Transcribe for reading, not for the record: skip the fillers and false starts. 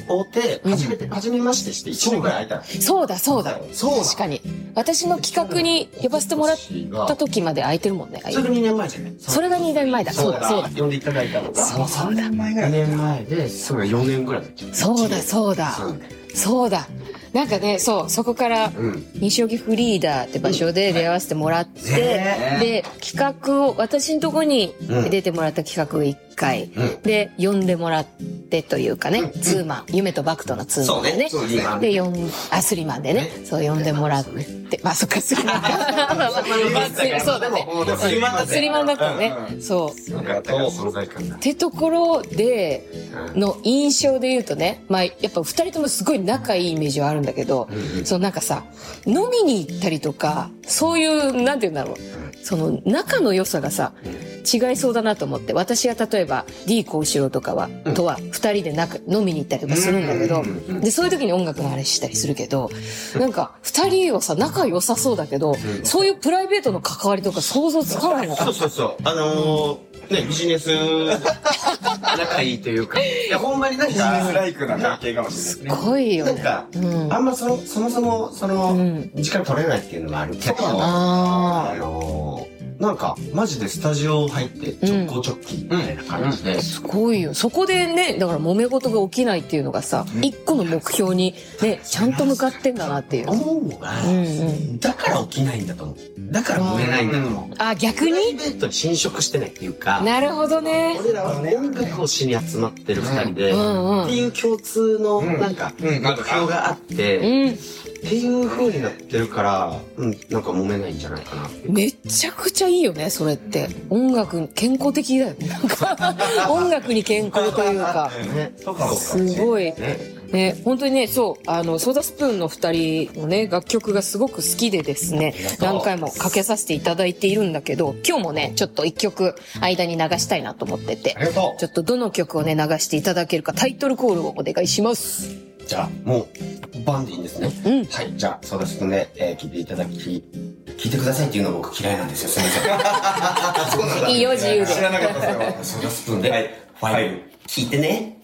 会うて、初めましてして1年ぐらい空いた。 そうだ。確かに。私の企画に呼ばせてもらった時まで空いてるもんね。 それが2年前じゃない？ それが2年前だ。そうだ。 呼んでいただいたのが。 そうだ。 2年前で、それが4年ぐらいだっちゃう。 そうだ。なんかね、そこから、西荻フリーダーって場所で出会わせてもらって、で、企画を、私のとこに出てもらった企画を1回、で、呼んでもらってというかね、ツーマン、夢とバクトのツーマンでね、で、スリマンでね、そう呼んでもらって、まあ、そっか、スリマンか。そうだね。スリマンだったね。そう。ってところで、の印象で言うとね、まあ、やっぱ二人ともすごい仲いいイメージはあるんだけど、そのなんかさ、飲みに行ったりとか、そういう、なんて言うんだろう、その仲の良さがさ、違いそうだなと思って、私が例えば D 幸四郎とかとは二人で飲みに行ったりとかするんだけど、で、そういう時に音楽の話したりするけど、なんか二人はさ、仲良さそうだけど、そういうプライベートの関わりとか想像つかないのかな。 そう。ビジネス仲いいというか。いや、ほんまになんか。ビジネスライクな関係かもしれないですね。 すごいよね。 なんか、あんまそもそも、時間取れないっていうのもあるけど、なんか、マジでスタジオ入って直行直帰みたいな感じで。 すごいよ。そこでね、だから揉め事が起きないっていうのがさ、一個の目標にね、ちゃんと向かってんだなっていう。 思うのが、だから起きないんだと思う。だから揉めないんだと思う。 あ、逆に？ プライベートに侵食してないっていうか。 なるほどね。 俺らは音楽をしに集まってる二人で、っていう共通のなんか目標があって、っていう風になってるから、なんか揉めないんじゃないかな。 めちゃくちゃいいよね、それって。音楽、健康的だよね。なんか、音楽に健康というか。すごい。ね、本当にね、そう、ソーダスプーンの二人のね、楽曲がすごく好きでですね、何回もかけさせていただいているんだけど、今日もね、ちょっと一曲間に流したいなと思ってて、ちょっとどの曲をね、流していただけるかタイトルコールをお願いします。 じゃあ、もう、バンでいいんですね。はい、じゃあ、ソーダスプーンで、聞いてくださいっていうの僕嫌いなんですよ。すみません。 いいよ、自由で。 知らなかったですよ。ソーダスプーンで、ファイル、聞いてね。